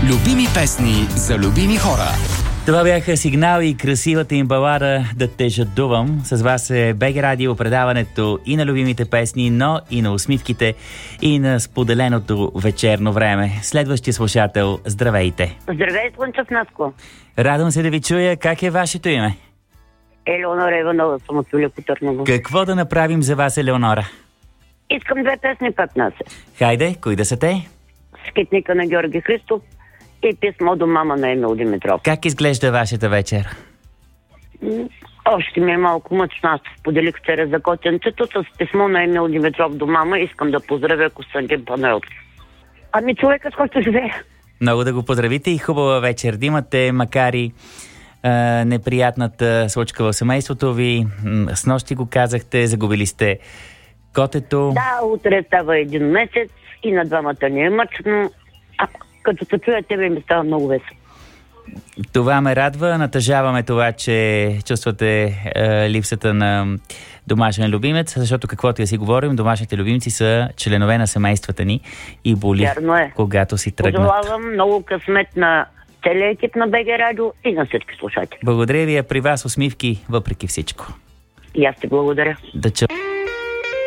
Любими песни за любими хора. Това бяха Сигнали и красивата им балада "Да те жадувам". С вас е БГ Радио, предаването и на любимите песни, но и на усмивките и на споделеното вечерно време. Следващия слушател, здравейте! Здравей, Слънчев Наско. Радвам се да ви чуя. Как е вашето име? Елеонора Иванова, съм от Велико Търново. Какво да направим за вас, Елеонора? Искам две песни пак нас. Хайде, кои да са те? Скитника на Георги Христов и Писмо до мама на Емил Димитров. Как изглежда вашата вечер? Още ми е малко мъчно. Аз споделих вчера за котенцето с Писмо на Емил Димитров до мама. Искам да поздравя Костадин Панайотов. Ами човекът, който живее. Много да го поздравите и хубава вечер да имате, макар и неприятната случка в семейството ви. Снощи го казахте, загубили сте котето. Да, утре става 1 месец и на двамата ни е мъчно. А като се чуя тебе ми става много весело. Това ме радва. Натъжаваме това, че чувствате липсата на домашен любимец, защото каквото я си говорим, домашните любимци са членове на семействата ни и боли, когато си тръгнат. Пожелавам много късмет на целия екип на БГ Радио и на всички слушатели. Благодаря ви, при вас усмивки въпреки всичко. И аз ти благодаря. Да чу...